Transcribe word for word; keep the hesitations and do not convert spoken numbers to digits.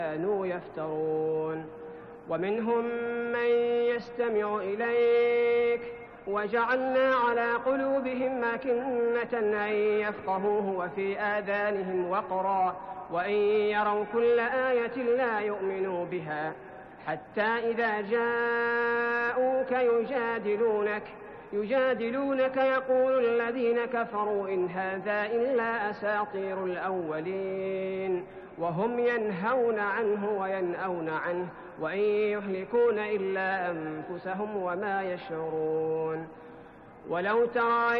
كانوا يفترون. ومنهم من يستمع إليك وجعلنا على قلوبهم أكنة أن يفقهوه وفي آذانهم وقرا وإن يروا كل آية لا يؤمنوا بها حتى إذا جاءوك يجادلونك يجادلونك يقول الذين كفروا إن هذا إلا أساطير الأولين وهم ينهون عنه وينأون عنه وإن يهلكون إلا أنفسهم وما يشعرون. ولو ترى